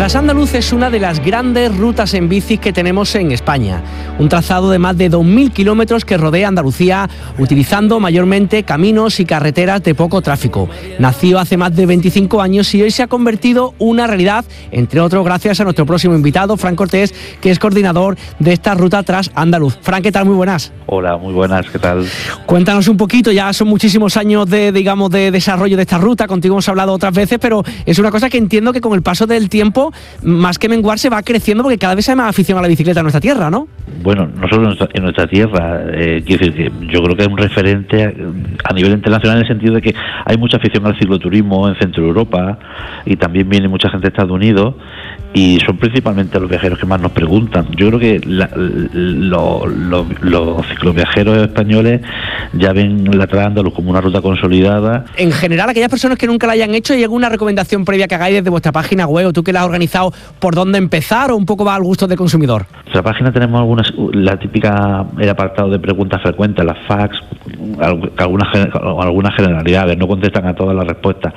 Trasandaluz es una de las grandes rutas en bici que tenemos en España. Un trazado de más de 2.000 kilómetros que rodea Andalucía, utilizando mayormente caminos y carreteras de poco tráfico. Nació hace más de 25 años y hoy se ha convertido una realidad, entre otros gracias a nuestro próximo invitado, Fran Cortés, que es coordinador de esta ruta Trasandaluz. Fran, ¿qué tal? Muy buenas. Hola, muy buenas, ¿qué tal? Cuéntanos un poquito, ya son muchísimos años de desarrollo de esta ruta, contigo hemos hablado otras veces, pero es una cosa que entiendo que con el paso del tiempo, más que menguar, se va creciendo porque cada vez hay más afición a la bicicleta en nuestra tierra, ¿no? Bueno, nosotros en nuestra tierra, quiero decir que yo creo que es un referente a nivel internacional en el sentido de que hay mucha afición al cicloturismo en Centro Europa y también viene mucha gente de Estados Unidos y son principalmente los viajeros que más nos preguntan. Yo creo que los cicloviajeros españoles ya ven la Trasandaluz como una ruta consolidada. En general, aquellas personas que nunca la hayan hecho, ¿hay alguna recomendación previa que hagáis desde vuestra página web o tú que la has organizado, por dónde empezar o un poco va al gusto del consumidor? En nuestra página tenemos la típica, el apartado de preguntas frecuentes, las fax, algunas generalidades, no contestan a todas las respuestas.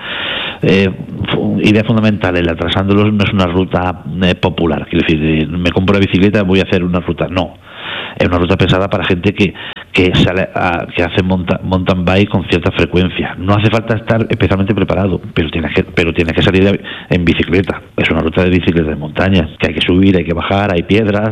Ideas fundamentales, la Trasandaluz no es una ruta popular, quiero decir, me compro una bicicleta, voy a hacer una ruta, no. Es una ruta pensada para gente que hace mountain bike con cierta frecuencia. No hace falta estar especialmente preparado, pero tienes que salir en bicicleta. Es una ruta de bicicleta de montaña, que hay que subir, hay que bajar, hay piedras,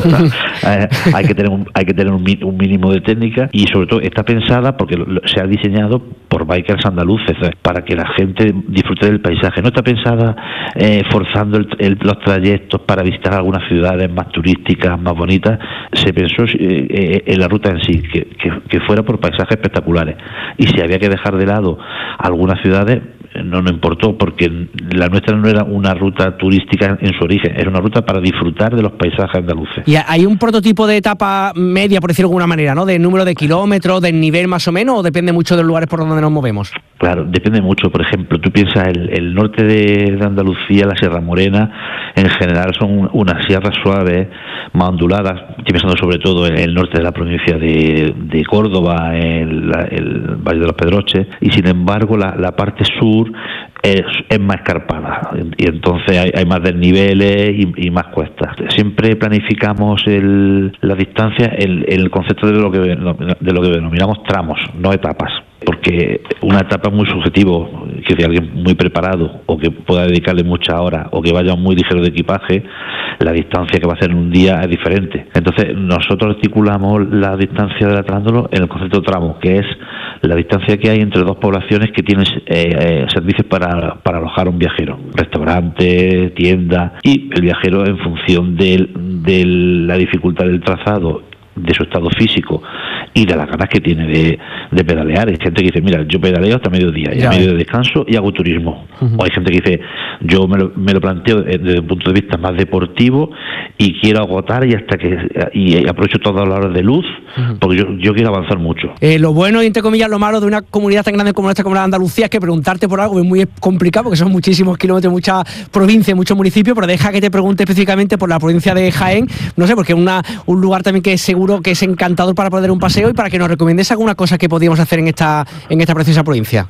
hay que tener un mínimo de técnica y sobre todo está pensada porque se ha diseñado por bikers andaluces para que la gente disfrute del paisaje. No está pensada forzando los trayectos para visitar algunas ciudades más turísticas, más bonitas. Se pensó en la ruta en sí, que fuera por paisajes espectaculares. Y si había que dejar de lado algunas ciudades, no nos importó, porque la nuestra no era una ruta turística en su origen, era una ruta para disfrutar de los paisajes andaluces. ¿Y hay un prototipo de etapa media, por decirlo de alguna manera, ¿no? De número de kilómetros, del nivel más o menos, o depende mucho de los lugares por donde nos movemos? Claro, depende mucho. Por ejemplo, tú piensas el norte de Andalucía, la Sierra Morena, en general son unas sierras suaves, más onduladas. Estoy pensando sobre todo en el norte de la provincia de Córdoba, el Valle de los Pedroches, y sin embargo la parte sur es más escarpada y entonces hay más desniveles y más cuestas. Siempre planificamos la distancia en el concepto de lo que denominamos tramos, no etapas, porque una etapa es muy subjetivo, que si alguien muy preparado o que pueda dedicarle muchas horas o que vaya muy ligero de equipaje, la distancia que va a hacer en un día es diferente. Entonces nosotros articulamos la distancia de la Trasandaluz en el concepto tramo, que es la distancia que hay entre dos poblaciones que tienen servicios para alojar a un viajero, restaurante, tienda, y el viajero, en función de la dificultad del trazado, de su estado físico y de las ganas que tiene de pedalear. Hay gente que dice, mira, yo pedaleo hasta mediodía y a medio de descanso y hago turismo. O hay gente que dice, yo me lo planteo desde un punto de vista más deportivo y quiero agotar y aprovecho todas las horas de luz porque yo quiero avanzar mucho. Lo bueno y entre comillas lo malo de una comunidad tan grande como nuestra, como la de Andalucía, es que preguntarte por algo es muy complicado porque son muchísimos kilómetros, muchas provincias, muchos municipios, pero deja que te pregunte específicamente por la provincia de Jaén, no sé, porque es un lugar también que es seguro que es encantador para poder un paseo y para que nos recomiendes alguna cosa que podíamos hacer en esta preciosa provincia.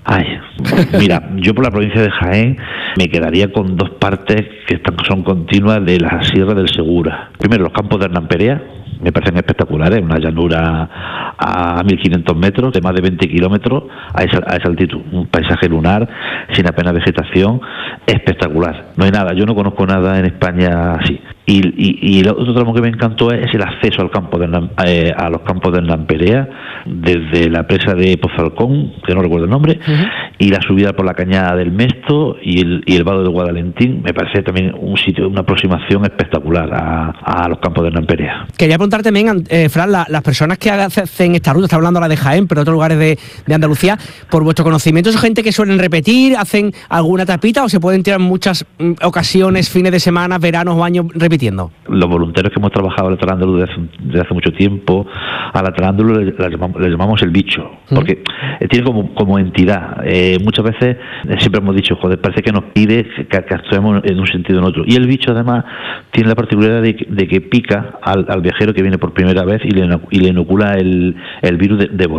Mira, yo por la provincia de Jaén me quedaría con dos partes que son continuas de la Sierra del Segura. Primero, los campos de Hernán Perea, me parecen espectaculares, una llanura a 1.500 metros, de más de 20 kilómetros a esa altitud, un paisaje lunar, sin apenas vegetación, espectacular. No hay nada, yo no conozco nada en España así. Y el otro tramo que me encantó es el acceso al campo a los campos de Hernán Perea, desde la presa de Pozalcón, que no recuerdo el nombre, y la subida por la cañada del Mesto y el vado de Guadalentín. Me parece también un sitio, una aproximación espectacular a los campos de Hernán Perea. Quería preguntar también, Fran, las personas que hacen esta ruta, está hablando ahora de Jaén, pero otros lugares de Andalucía, por vuestro conocimiento, ¿es gente que suelen repetir, hacen alguna etapita o se pueden tirar muchas ocasiones, fines de semana, veranos o años repitiendo? Los voluntarios que hemos trabajado en la Trasandaluz desde hace mucho tiempo, a la Trasandaluz le llamamos el bicho, porque tiene como entidad. Muchas veces siempre hemos dicho, joder, parece que nos pide que actuemos en un sentido o en otro. Y el bicho además tiene la particularidad de que pica al viajero que viene por primera vez y le inocula el virus de volver.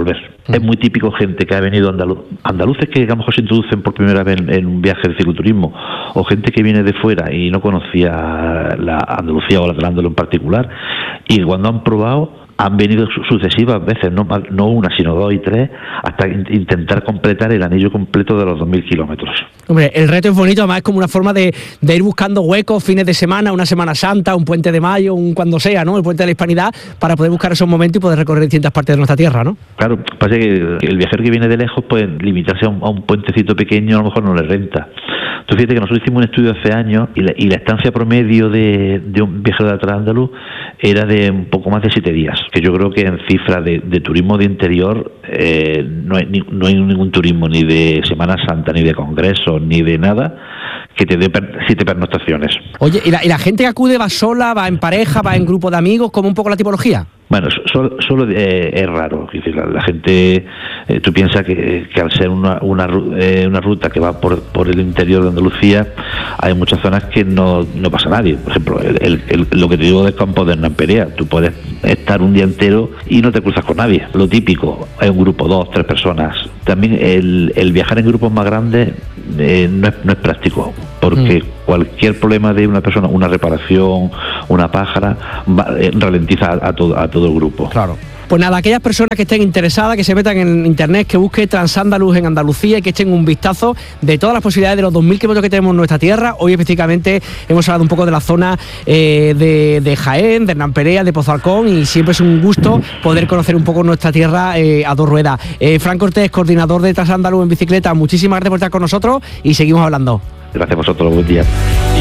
Es muy típico gente que ha venido andaluces que a lo mejor se introducen por primera vez en un viaje de cicloturismo, o gente que viene de fuera y no conocía la Andalucía o la Atlántida en particular, y cuando han probado han venido sucesivas veces, no una, sino 2 y 3, hasta intentar completar el anillo completo de los 2.000 kilómetros. Hombre, el reto es bonito, además es como una forma de ir buscando huecos, fines de semana, una Semana Santa, un puente de mayo, un cuando sea, ¿no? El puente de la Hispanidad, para poder buscar esos momentos y poder recorrer distintas partes de nuestra tierra, ¿no? Claro, pasa que el viajero que viene de lejos, pues limitarse a un puentecito pequeño a lo mejor no le renta. Entonces fíjate que nosotros hicimos un estudio hace años y la estancia promedio de un viajero de Atlántida era de un poco más de 7 días, que yo creo que en cifra de turismo de interior no hay ningún turismo ni de Semana Santa, ni de congresos, ni de nada que te dé 7 pernoctaciones. Oye, ¿y la gente que acude va sola, va en pareja, va en grupo de amigos? ¿Cómo un poco la tipología? Bueno, solo es raro. Es decir, la gente, tú piensas que al ser una ruta que va por el interior de Andalucía, hay muchas zonas que no pasa nadie. Por ejemplo, lo que te digo del campo de Hernán Perea, tú puedes estar un día entero y no te cruzas con nadie. Lo típico, hay un grupo, 2, 3 personas. También el viajar en grupos más grandes no es práctico, porque cualquier problema de una persona, una reparación, una pájara, ralentiza a todo el grupo. Claro. Pues nada, aquellas personas que estén interesadas, que se metan en internet, que busquen Transandalus en Andalucía y que echen un vistazo de todas las posibilidades de los 2.000 kilómetros que tenemos en nuestra tierra. Hoy específicamente hemos hablado un poco de la zona de Jaén, de Hernán Perea, de Pozalcón, y siempre es un gusto poder conocer un poco nuestra tierra a 2 ruedas. Fran Cortés, coordinador de Transandalus en bicicleta, muchísimas gracias por estar con nosotros y seguimos hablando. Gracias a vosotros, buen día.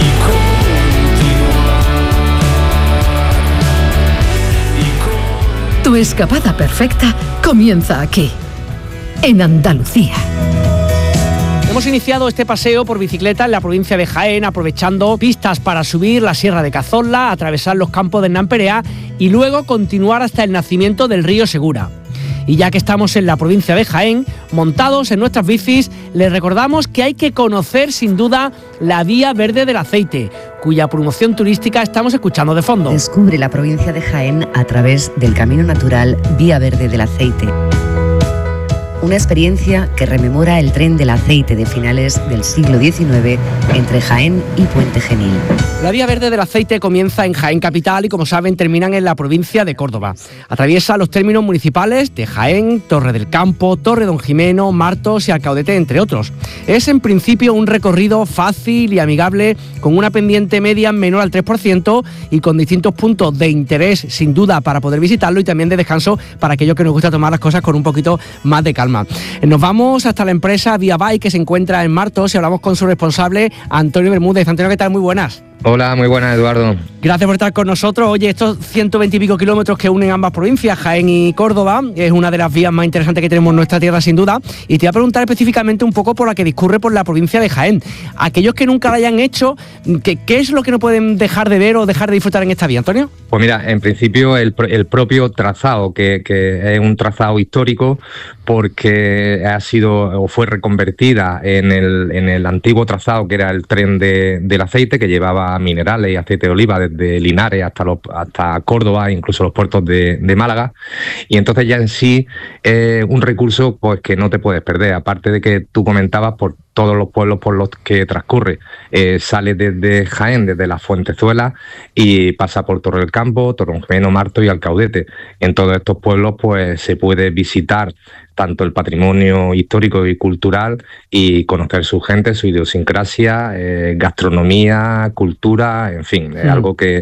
Tu escapada perfecta comienza aquí, en Andalucía. Hemos iniciado este paseo por bicicleta en la provincia de Jaén, aprovechando pistas para subir la Sierra de Cazorla, atravesar los campos de Hernán Perea y luego continuar hasta el nacimiento del río Segura. Y ya que estamos en la provincia de Jaén, montados en nuestras bicis, les recordamos que hay que conocer sin duda la Vía Verde del Aceite, cuya promoción turística estamos escuchando de fondo. Descubre la provincia de Jaén a través del camino natural Vía Verde del Aceite. Una experiencia que rememora el tren del aceite de finales del siglo XIX entre Jaén y Puente Genil. La Vía Verde del Aceite comienza en Jaén capital y, como saben, terminan en la provincia de Córdoba. Atraviesa los términos municipales de Jaén, Torre del Campo, Torre Don Jimeno, Martos y Alcaudete, entre otros. Es en principio un recorrido fácil y amigable, con una pendiente media menor al 3% y con distintos puntos de interés, sin duda, para poder visitarlo, y también de descanso para aquellos que nos gusta tomar las cosas con un poquito más de calma. Nos vamos hasta la empresa Via Bike, que se encuentra en Martos, y hablamos con su responsable, Antonio Bermúdez. Antonio, ¿qué tal? Muy buenas. Hola, muy buenas, Eduardo. Gracias por estar con nosotros. Oye, estos 120 y pico kilómetros que unen ambas provincias, Jaén y Córdoba, es una de las vías más interesantes que tenemos en nuestra tierra, sin duda. Y te voy a preguntar específicamente un poco por la que discurre por la provincia de Jaén. Aquellos que nunca la hayan hecho, ¿qué es lo que no pueden dejar de ver o dejar de disfrutar en esta vía, Antonio? Pues mira, en principio el propio trazado, que es un trazado histórico, porque ha sido o fue reconvertida en el antiguo trazado, que era el tren del aceite, que llevaba minerales y aceite de oliva desde Linares hasta Córdoba, incluso los puertos de Málaga. Y entonces ya en sí un recurso pues que no te puedes perder, aparte de que tú comentabas por todos los pueblos por los que transcurre. Sale desde Jaén, desde la Fuentezuela, y pasa por Torre del Campo, Torre Jimeno, Martos y Alcaudete. En todos estos pueblos pues se puede visitar tanto el patrimonio histórico y cultural y conocer su gente, su idiosincrasia, gastronomía, cultura, en fin, es algo que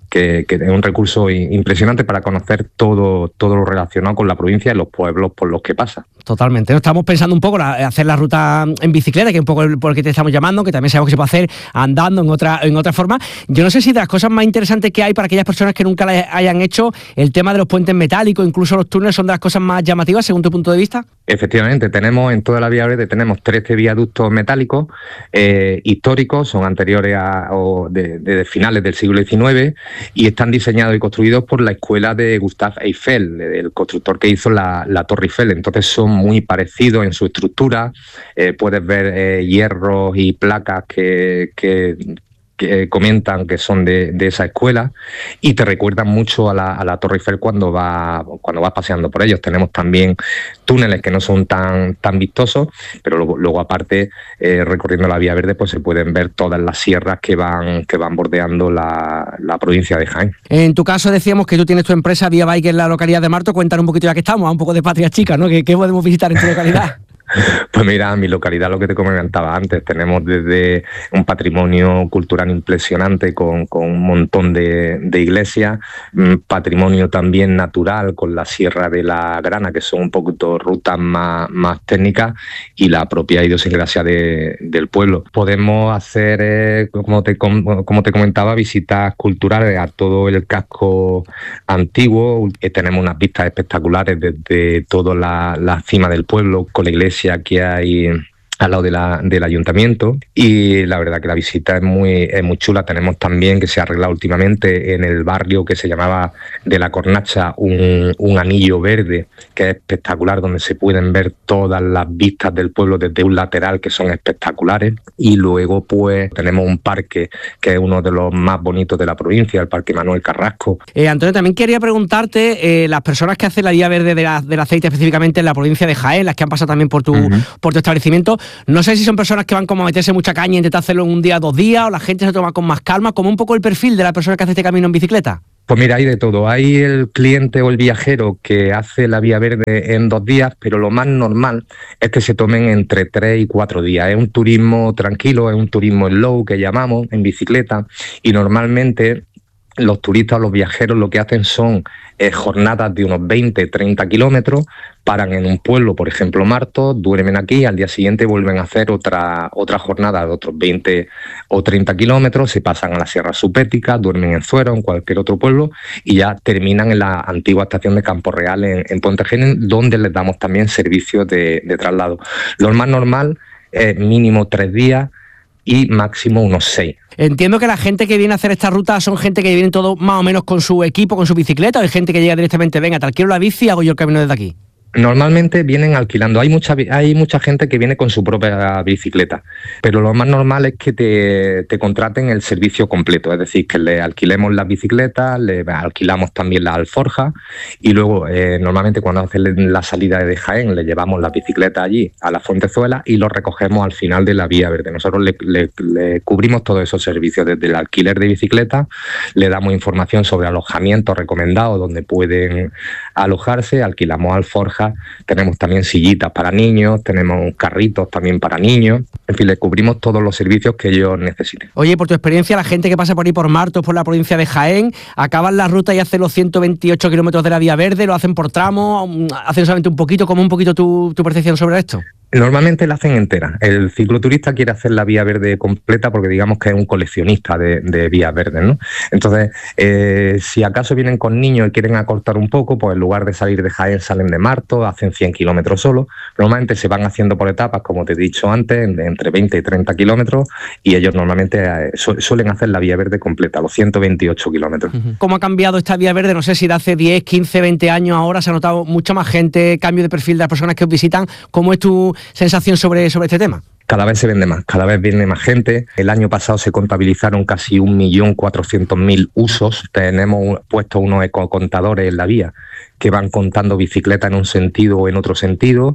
es un recurso impresionante para conocer todo lo relacionado con la provincia y los pueblos por los que pasa. Totalmente. Estamos pensando un poco hacer la ruta en bicicleta, que es un poco por el que te estamos llamando, que también sabemos que se puede hacer andando en otra forma. Yo no sé si de las cosas más interesantes que hay para aquellas personas que nunca la hayan hecho, el tema de los puentes metálicos, incluso los túneles, son de las cosas más llamativas, según tu punto de vista. Efectivamente, tenemos en toda la Vía Verde 13 viaductos metálicos históricos, son anteriores de finales del siglo XIX, y están diseñados y construidos por la escuela de Gustave Eiffel, el constructor que hizo la Torre Eiffel. Entonces son muy parecidos en su estructura. Puedes ver hierros y placas que que comentan que son de esa escuela, y te recuerdan mucho a la Torre Eiffel cuando vas paseando por ellos. Tenemos también túneles que no son tan vistosos, pero luego aparte, recorriendo la Vía Verde, pues se pueden ver todas las sierras que van bordeando la provincia de Jaén. En tu caso decíamos que tú tienes tu empresa Vía Bike en la localidad de Marto. Cuéntanos un poquito, ya que estamos, a un poco de patria chica, ¿no? ¿Qué podemos visitar en tu localidad? Pues mira, mi localidad, lo que te comentaba antes, tenemos desde un patrimonio cultural impresionante con un montón de iglesias, patrimonio también natural con la Sierra de la Grana, que son un poquito rutas más técnicas, y la propia idiosincrasia del pueblo. Podemos hacer, como te comentaba, visitas culturales a todo el casco antiguo. Tenemos unas vistas espectaculares desde toda la cima del pueblo, con la iglesia que hay al lado del ayuntamiento, y la verdad que la visita es muy chula. Tenemos también, que se ha arreglado últimamente en el barrio que se llamaba de la Cornacha, un anillo verde que es espectacular, donde se pueden ver todas las vistas del pueblo desde un lateral, que son espectaculares. Y luego pues tenemos un parque que es uno de los más bonitos de la provincia, el Parque Manuel Carrasco. Antonio, también quería preguntarte, las personas que hacen la Vía Verde del aceite específicamente en la provincia de Jaén, las que han pasado también por tu establecimiento, no sé si son personas que van como a meterse mucha caña e intentar hacerlo en un día, 2 días, o la gente se toma con más calma, como un poco el perfil de la persona que hace este camino en bicicleta. Pues mira, hay de todo. Hay el cliente o el viajero que hace la Vía Verde en 2 días, pero lo más normal es que se tomen entre 3 y 4 días. Es un turismo tranquilo, es un turismo slow que llamamos, en bicicleta, y normalmente los turistas o los viajeros lo que hacen son jornadas de unos 20-30 kilómetros, paran en un pueblo, por ejemplo Marto, duermen aquí, al día siguiente vuelven a hacer otra jornada de otros 20 o 30 kilómetros, se pasan a la Sierra Supética, duermen en Zuero, en cualquier otro pueblo, y ya terminan en la antigua estación de Campo Real en Puente Genil, donde les damos también servicios de traslado. Lo más normal es mínimo 3 días y máximo unos 6. Entiendo que la gente que viene a hacer esta ruta son gente que viene todo más o menos con su equipo, con su bicicleta, o hay gente que llega directamente, venga, te alquilo la bici y hago yo el camino desde aquí. Normalmente vienen alquilando. Hay mucha gente que viene con su propia bicicleta, pero lo más normal es que te contraten el servicio completo, es decir, que le alquilemos las bicicletas, le alquilamos también la alforja, y luego normalmente cuando hacen la salida de Jaén le llevamos la bicicleta allí a la Fuentezuela y lo recogemos al final de la Vía Verde. Nosotros le cubrimos todos esos servicios, desde el alquiler de bicicleta, le damos información sobre alojamientos recomendados donde pueden alojarse, alquilamos alforja. Tenemos también sillitas para niños, tenemos carritos también para niños. En fin, les cubrimos todos los servicios que ellos necesiten. Oye, por tu experiencia, la gente que pasa por ahí por Martos, por la provincia de Jaén, acaban la ruta y hacen los 128 kilómetros de la Vía Verde, lo hacen por tramos, hacen solamente un poquito. ¿Cómo un poquito tu percepción sobre esto? Normalmente la hacen entera. El cicloturista quiere hacer la Vía Verde completa porque digamos que es un coleccionista de vías verdes, ¿no? Entonces, si acaso vienen con niños y quieren acortar un poco, pues en lugar de salir de Jaén salen de Marto, hacen 100 kilómetros solo. Normalmente se van haciendo por etapas, como te he dicho antes, entre 20 y 30 kilómetros, y ellos normalmente suelen hacer la Vía Verde completa, los 128 kilómetros. ¿Cómo ha cambiado esta Vía Verde? No sé si de hace 10, 15, 20 años ahora se ha notado mucha más gente, cambio de perfil de las personas que os visitan. ¿Cómo es tu sensación sobre este tema? Cada vez se vende más, cada vez viene más gente. El año pasado se contabilizaron casi 1.400.000 usos. Tenemos puestos unos ecocontadores en la vía que van contando bicicletas en un sentido o en otro sentido,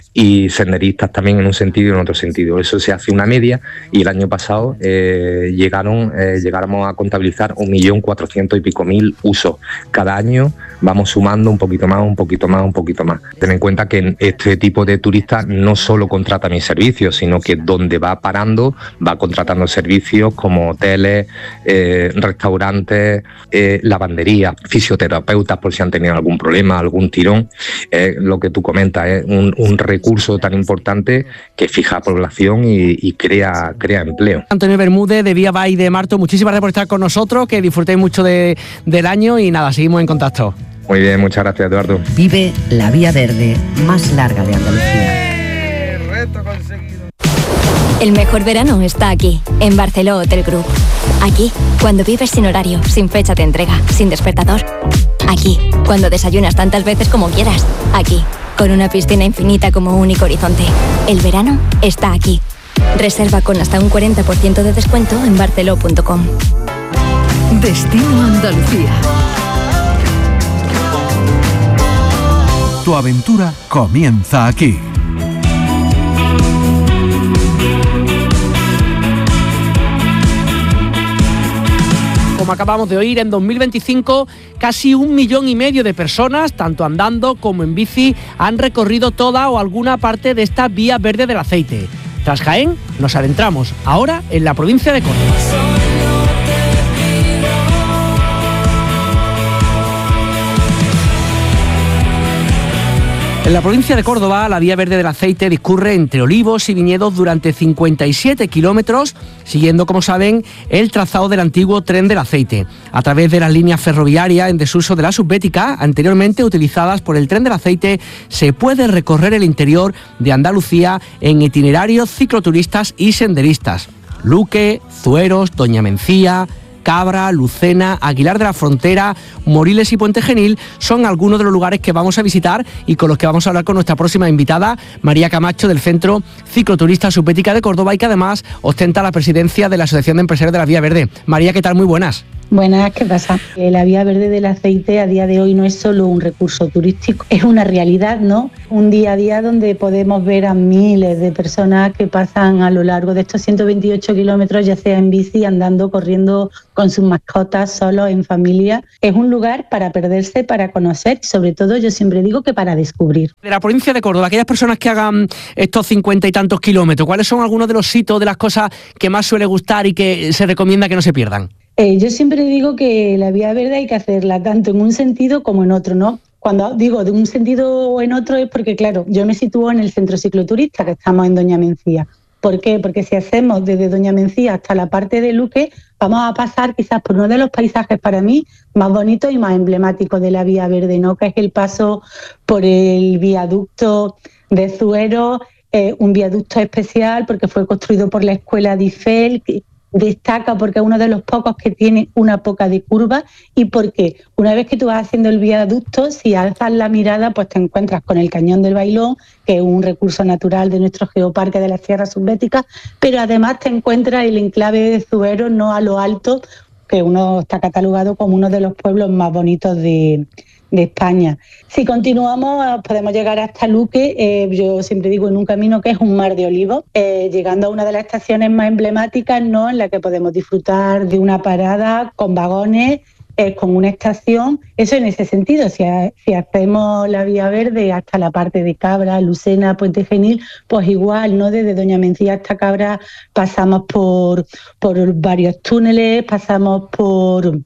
y senderistas también en un sentido y en otro sentido. Eso se hace una media, y el año pasado llegáramos a contabilizar 1.400.000 y pico usos. Cada año vamos sumando un poquito más, un poquito más, un poquito más. Ten en cuenta que este tipo de turistas no solo contrata mis servicios, sino que donde va parando va contratando servicios como hoteles, restaurantes, lavanderías, fisioterapeutas por si han tenido algún problema, algún tirón. Lo que tú comentas es un recurso tan importante que fija población y crea empleo. Antonio Bermúdez, de Vía Bike de Marto, muchísimas gracias por estar con nosotros, que disfrutéis mucho del año, y nada, seguimos en contacto. Muy bien, muchas gracias, Eduardo. Vive la Vía Verde más larga de Andalucía. Reto conseguido. El mejor verano está aquí, en Barceló Hotel Group. Aquí, cuando vives sin horario, sin fecha de entrega, sin despertador. Aquí, cuando desayunas tantas veces como quieras. Aquí, con una piscina infinita como único horizonte. El verano está aquí. Reserva con hasta un 40% de descuento en barceló.com. Destino Andalucía. Tu aventura comienza aquí. Como acabamos de oír, en 2025 casi 1,5 millones de personas, tanto andando como en bici, han recorrido toda o alguna parte de esta vía verde del aceite. Tras Jaén, nos adentramos ahora en la provincia de Córdoba. En la provincia de Córdoba, la vía verde del aceite discurre entre olivos y viñedos durante 57 kilómetros, siguiendo, como saben, el trazado del antiguo tren del aceite. A través de las líneas ferroviarias en desuso de la subbética, anteriormente utilizadas por el tren del aceite, se puede recorrer el interior de Andalucía en itinerarios cicloturistas y senderistas. Luque, Zueros, Doña Mencía, Cabra, Lucena, Aguilar de la Frontera, Moriles y Puente Genil son algunos de los lugares que vamos a visitar y con los que vamos a hablar con nuestra próxima invitada, María Camacho, del Centro Cicloturista Subbética de Córdoba y que además ostenta la presidencia de la Asociación de Empresarios de la Vía Verde. María, ¿qué tal? Muy buenas. Buenas, ¿qué pasa? La vía verde del aceite a día de hoy no es solo un recurso turístico, es una realidad, ¿no? Un día a día donde podemos ver a miles de personas que pasan a lo largo de estos 128 kilómetros, ya sea en bici, andando, corriendo con sus mascotas, solos, en familia. Es un lugar para perderse, para conocer y sobre todo yo siempre digo que para descubrir. De la provincia de Córdoba, aquellas personas que hagan estos 50 y tantos kilómetros, ¿cuáles son algunos de los sitios, de las cosas que más suele gustar y que se recomienda que no se pierdan? Yo siempre digo que la vía verde hay que hacerla tanto en un sentido como en otro, ¿no? Cuando digo de un sentido o en otro es porque, claro, yo me sitúo en el centro cicloturista, que estamos en Doña Mencía. ¿Por qué? Porque si hacemos desde Doña Mencía hasta la parte de Luque, vamos a pasar quizás por uno de los paisajes para mí más bonitos y más emblemáticos de la vía verde, ¿no? Que es el paso por el viaducto de Zueros, un viaducto especial porque fue construido por la escuela de Eiffel, que destaca porque es uno de los pocos que tiene una poca de curva y porque una vez que tú vas haciendo el viaducto, si alzas la mirada, pues te encuentras con el Cañón del Bailón, que es un recurso natural de nuestro geoparque de las Sierras Subbéticas, pero además te encuentras el enclave de Zueros, no a lo alto, que uno está catalogado como uno de los pueblos más bonitos de España. Si continuamos podemos llegar hasta Luque, yo siempre digo en un camino que es un mar de olivos, llegando a una de las estaciones más emblemáticas, ¿no? En la que podemos disfrutar de una parada con vagones, con una estación, eso en ese sentido, si hacemos la vía verde hasta la parte de Cabra, Lucena, Puente Genil, pues igual, ¿no? Desde Doña Mencía hasta Cabra pasamos por varios túneles, pasamos por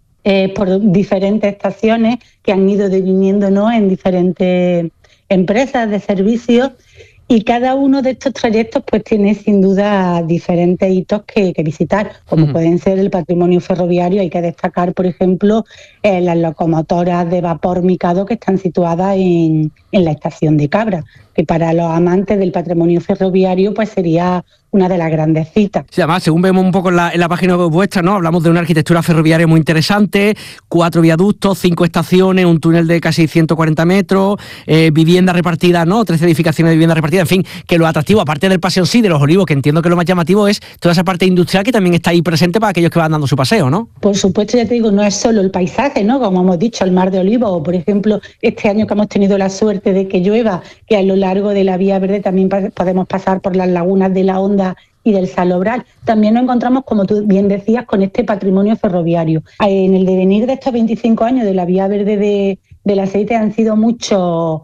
diferentes estaciones que han ido deviniendo, ¿no? En diferentes empresas de servicios y cada uno de estos trayectos pues tiene sin duda diferentes hitos que visitar, como pueden ser el patrimonio ferroviario. Hay que destacar, por ejemplo, las locomotoras de vapor Mikado que están situadas en la estación de Cabra, que para los amantes del patrimonio ferroviario pues sería una de las grandes citas. Sí, además, según vemos un poco en la página web vuestra, ¿no? Hablamos de una arquitectura ferroviaria muy interesante, 4 viaductos, 5 estaciones, un túnel de casi 140 metros, viviendas repartidas, ¿no? 13 edificaciones de viviendas repartidas, en fin, que lo atractivo, aparte del paseo sí, de los olivos, que entiendo que lo más llamativo es toda esa parte industrial que también está ahí presente para aquellos que van dando su paseo, ¿no? Por supuesto, ya te digo, no es solo el paisaje, ¿no? Como hemos dicho, el mar de olivos, o por ejemplo, este año que hemos tenido la suerte de que llueva, que a lo largo de la vía verde también podemos pasar por las lagunas de la Honda y del Salobral. También nos encontramos, como tú bien decías, con este patrimonio ferroviario. En el devenir de estos 25 años de la vía verde del aceite han sido muchos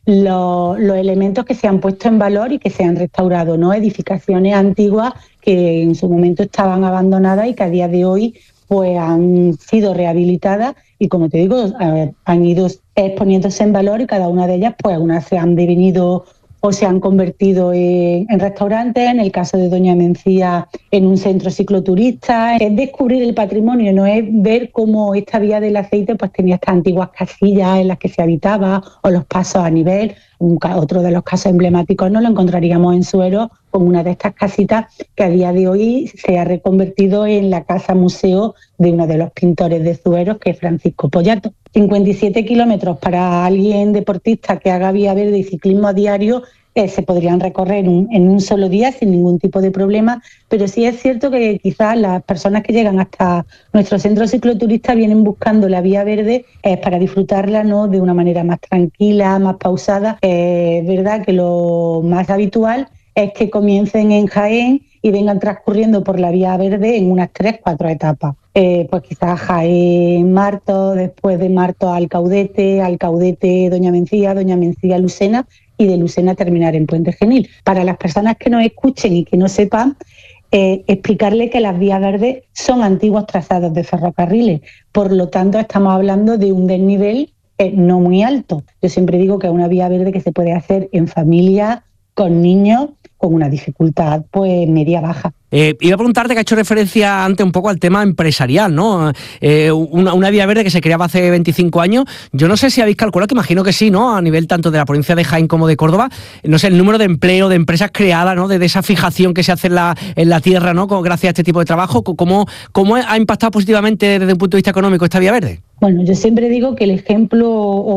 los elementos que se han puesto en valor y que se han restaurado, ¿no? Edificaciones antiguas que en su momento estaban abandonadas y que a día de hoy pues han sido rehabilitadas y, como te digo, han ido exponiéndose en valor y cada una de ellas, pues unas se han devenido o se han convertido en restaurantes, en el caso de Doña Mencía en un centro cicloturista. Es descubrir el patrimonio, no es ver cómo esta vía del aceite pues tenía estas antiguas casillas en las que se habitaba o los pasos a nivel. Otro de los casos emblemáticos no lo encontraríamos en Zueros, con una de estas casitas que a día de hoy se ha reconvertido en la casa museo de uno de los pintores de Zueros, que es Francisco Pollato. 57 kilómetros para alguien deportista que haga vía verde y ciclismo a diario se podrían recorrer en un solo día sin ningún tipo de problema, pero sí es cierto que quizás las personas que llegan hasta nuestro centro cicloturista vienen buscando la vía verde para disfrutarla, ¿no?, de una manera más tranquila, más pausada. Verdad que lo más habitual es que comiencen en Jaén y vengan transcurriendo por la vía verde en unas 3-4 etapas. Pues quizás Jaén, Marto, después de Marto Alcaudete, Doña Mencía, Lucena, y de Lucena terminar en Puente Genil. Para las personas que nos escuchen y que no sepan, explicarle que las vías verdes son antiguos trazados de ferrocarriles, por lo tanto estamos hablando de un desnivel no muy alto. Yo siempre digo que es una vía verde que se puede hacer en familia, con niños, con una dificultad pues media-baja. Iba a preguntarte, que ha hecho referencia antes un poco al tema empresarial, ¿no? Una vía verde que se creaba hace 25 años. Yo no sé si habéis calculado, que imagino que sí, ¿no?, a nivel tanto de la provincia de Jaén como de Córdoba, no sé, el número de empleo, de empresas creadas, ¿no?, de esa fijación que se hace en la tierra, ¿no?, gracias a este tipo de trabajo. ¿Cómo ha impactado positivamente desde un punto de vista económico esta vía verde? Bueno, yo siempre digo que el ejemplo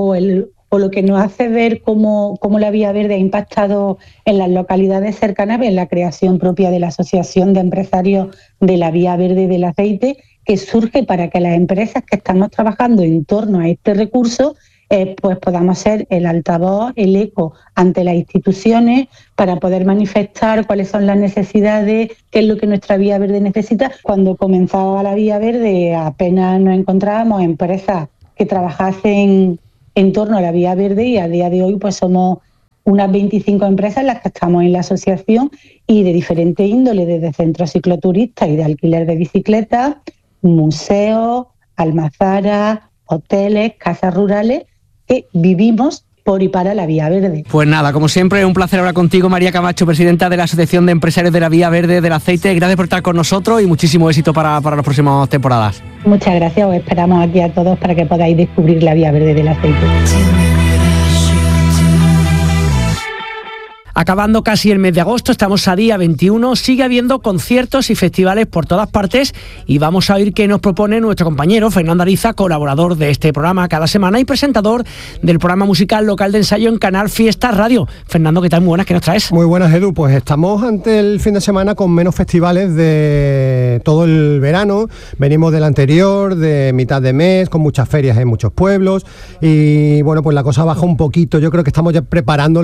o lo que nos hace ver cómo la vía verde ha impactado en las localidades cercanas es la creación propia de la Asociación de Empresarios de la Vía Verde del Aceite, que surge para que las empresas que estamos trabajando en torno a este recurso pues podamos ser el altavoz, el eco ante las instituciones para poder manifestar cuáles son las necesidades, qué es lo que nuestra vía verde necesita. Cuando comenzaba la vía verde apenas nos encontrábamos empresas que trabajasen en torno a la vía verde, y a día de hoy pues somos unas 25 empresas las que estamos en la asociación, y de diferente índole, desde centros cicloturistas y de alquiler de bicicletas, museos, almazaras, hoteles, casas rurales, que vivimos por y para la Vía Verde. Pues nada, como siempre, un placer hablar contigo, María Camacho, presidenta de la Asociación de Empresarios de la Vía Verde del Aceite. Gracias por estar con nosotros y muchísimo éxito para las próximas temporadas. Muchas gracias, os esperamos aquí a todos para que podáis descubrir la Vía Verde del Aceite. Acabando casi el mes de agosto, estamos a día 21, sigue habiendo conciertos y festivales por todas partes, y vamos a oír qué nos propone nuestro compañero Fernando Ariza, colaborador de este programa cada semana y presentador del programa musical local de ensayo en Canal Fiesta Radio. Fernando, ¿qué tal? Muy buenas, ¿qué nos traes? Muy buenas, Edu. Pues estamos ante el fin de semana con menos festivales de todo el verano. Venimos del anterior, de mitad de mes, con muchas ferias en muchos pueblos, y bueno, pues la cosa baja un poquito. Yo creo que estamos ya preparando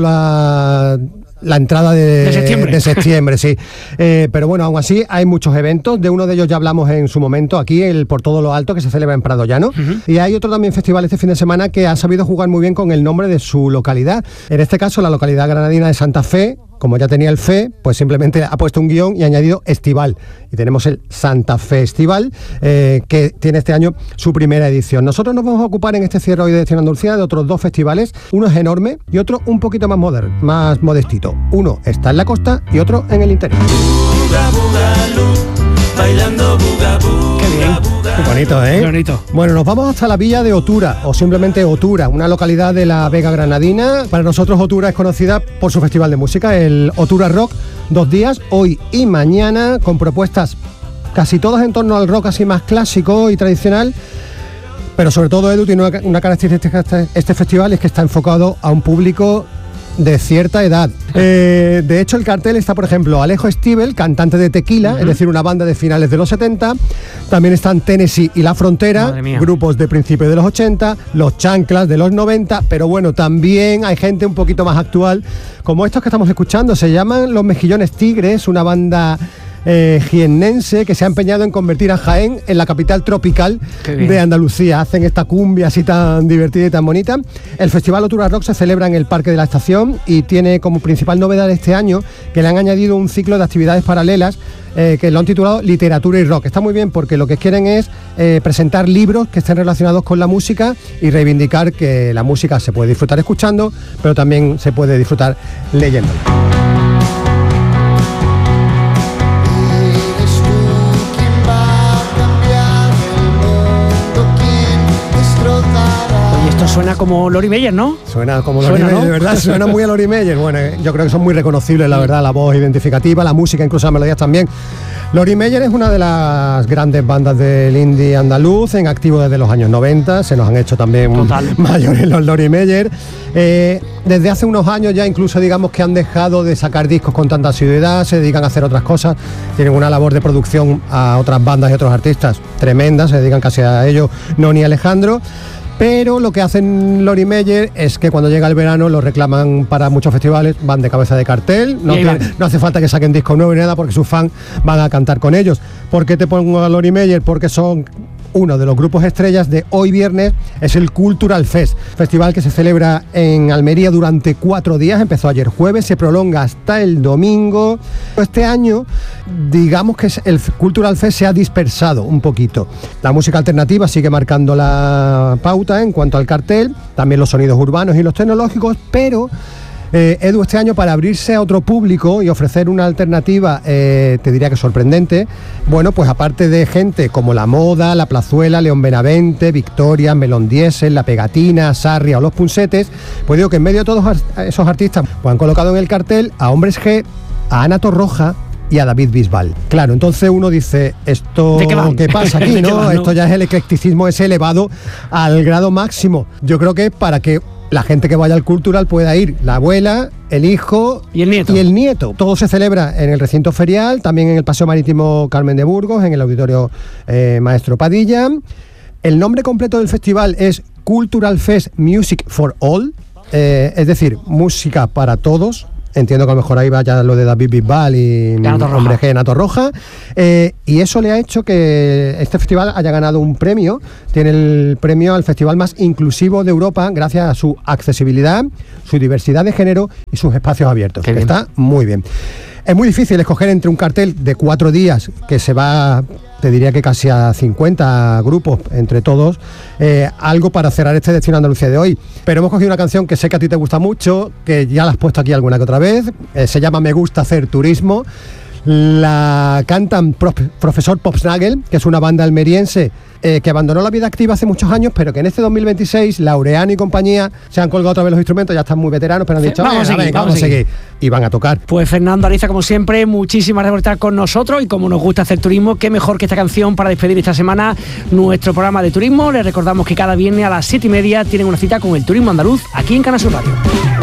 la entrada de septiembre, sí. Pero bueno, aún así hay muchos eventos. De uno de ellos ya hablamos en su momento aquí, el Por Todo lo Alto, que se celebra en Prado Llano. Y hay otro también festival este fin de semana que ha sabido jugar muy bien con el nombre de su localidad. En este caso, la localidad granadina de Santa Fe, como ya tenía el Fe, pues simplemente ha puesto un guión y ha añadido Estival. Y tenemos el Santa Fe Estival, que tiene este año su primera edición. Nosotros nos vamos a ocupar en este cierre hoy de Destino Andalucía de otros dos festivales. Uno es enorme y otro un poquito más más modestito. Uno está en la costa y otro en el interior. Buga, buga, bailando buga, buga, qué bien. Qué bonito, ¿eh? Qué bonito. Bueno, nos vamos hasta la villa de Otura, o simplemente Otura, una localidad de la Vega Granadina. Para nosotros Otura es conocida por su festival de música, el Otura Rock, 2 días, hoy y mañana, con propuestas casi todas en torno al rock así más clásico y tradicional. Pero sobre todo, Edu, tiene una característica este festival, es que está enfocado a un público de cierta edad. De hecho, el cartel está, por ejemplo, Alejo Stivel, cantante de Tequila, es decir, una banda de finales de los 70. También están Tennessee y La Frontera, grupos de principios de los 80, Los Chanclas de los 90, pero bueno, también hay gente un poquito más actual, como estos que estamos escuchando. Se llaman Los Mejillones Tigres, una banda jiennense que se ha empeñado en convertir a Jaén en la capital tropical de Andalucía. Hacen esta cumbia así tan divertida y tan bonita. El Festival Otura Rock se celebra en el Parque de la Estación y tiene como principal novedad este año que le han añadido un ciclo de actividades paralelas que lo han titulado Literatura y Rock. Está muy bien porque lo que quieren es presentar libros que estén relacionados con la música y reivindicar que la música se puede disfrutar escuchando, pero también se puede disfrutar leyendo. Suena como Lori Meyer, ¿no? Suena como Lori Meyer, ¿no? De verdad, suena muy a Lori Meyer. Bueno, yo creo que son muy reconocibles, la verdad, la voz identificativa, la música, incluso las melodías también. Lori Meyer es una de las grandes bandas del indie andaluz, en activo desde los años 90, se nos han hecho también mayores los Lori Meyer. Desde hace unos años ya incluso digamos que han dejado de sacar discos con tanta asiduidad, se dedican a hacer otras cosas, tienen una labor de producción a otras bandas y otros artistas tremenda, se dedican casi a ello Noni y Alejandro. Pero lo que hacen Lori Meyer es que cuando llega el verano lo reclaman para muchos festivales, van de cabeza de cartel, no hace falta que saquen disco nuevo ni nada porque sus fans van a cantar con ellos. ¿Por qué te pongo a Lori Meyer? Porque son uno de los grupos estrellas de hoy viernes, es el Cultural Fest, festival que se celebra en Almería durante 4 días, empezó ayer jueves, se prolonga hasta el domingo. Este año, digamos que el Cultural Fest se ha dispersado un poquito. La música alternativa sigue marcando la pauta en cuanto al cartel, también los sonidos urbanos y los tecnológicos, pero Edu, este año, para abrirse a otro público y ofrecer una alternativa, te diría que sorprendente, bueno, pues aparte de gente como La Moda, La Plazuela, León Benavente, Victoria, Melón Diesel, La Pegatina, Sarria o Los Punsetes, pues digo que en medio de todos esos artistas pues han colocado en el cartel a Hombres G, a Ana Torroja y a David Bisbal. Claro, entonces uno dice, ¿esto qué pasa aquí, no? Esto ya es el eclecticismo ese elevado al grado máximo. Yo creo que para que la gente que vaya al Cultural pueda ir, la abuela, el hijo y el nieto. Todo se celebra en el recinto ferial, también en el Paseo Marítimo Carmen de Burgos, en el Auditorio Maestro Padilla. El nombre completo del festival es Cultural Fest Music for All, es decir, música para todos. Entiendo que a lo mejor ahí vaya lo de David Bisbal y Hombre G, Ana Torroja. Y eso le ha hecho que este festival haya ganado un premio. Tiene el premio al festival más inclusivo de Europa gracias a su accesibilidad, su diversidad de género y sus espacios abiertos. Está muy bien. Es muy difícil escoger entre un cartel de 4 días que se va, te diría que casi a 50 grupos entre todos, algo para cerrar este Destino Andalucía de hoy. Pero hemos cogido una canción que sé que a ti te gusta mucho, que ya la has puesto aquí alguna que otra vez, se llama Me Gusta Hacer Turismo. La cantan Profesor Popsnagel, que es una banda almeriense que abandonó la vida activa hace muchos años, pero que en este 2026 Laureano y compañía se han colgado otra vez los instrumentos, ya están muy veteranos, pero han dicho, vamos a seguir. Y van a tocar. Pues Fernando Ariza, como siempre, muchísimas gracias por estar con nosotros, y como nos gusta hacer turismo, qué mejor que esta canción para despedir esta semana nuestro programa de turismo. Les recordamos que cada viernes a las 7:30 tienen una cita con el turismo andaluz aquí en Canal Sur Radio.